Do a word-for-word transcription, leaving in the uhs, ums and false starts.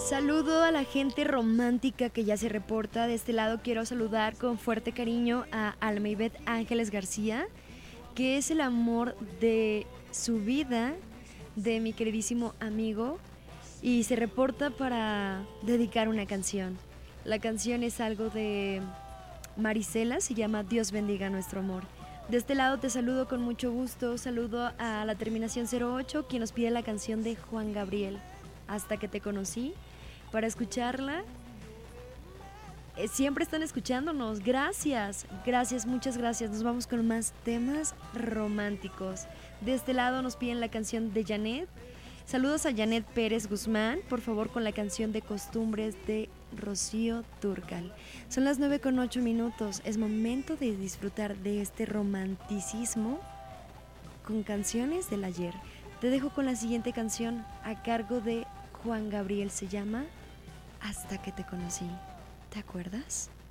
Saludo a la gente romántica que ya se reporta. De este lado quiero saludar con fuerte cariño a Almaybeth Ángeles García, que es el amor de su vida, de mi queridísimo amigo, y se reporta para dedicar una canción. La canción es algo de Marisela, se llama Dios bendiga nuestro amor. De este lado te saludo con mucho gusto, saludo a la terminación cero ocho, quien nos pide la canción de Juan Gabriel, Hasta que te conocí, para escucharla. Eh, siempre están escuchándonos, gracias, gracias, muchas gracias. Nos vamos con más temas románticos. De este lado nos piden la canción de Janet. Saludos a Janet Pérez Guzmán, por favor con la canción de Costumbres de Rocío Dúrcal. Son las nueve con ocho minutos, es momento de disfrutar de este romanticismo con canciones del ayer. Te dejo con la siguiente canción a cargo de Juan Gabriel, se llama Hasta que te conocí. ¿Te acuerdas?